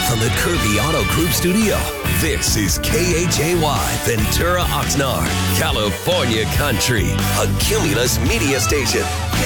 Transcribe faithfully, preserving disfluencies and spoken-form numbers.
from the Kirby Auto Group studio, this is K H A Y Ventura Oxnard, California Country, a Cumulus media station.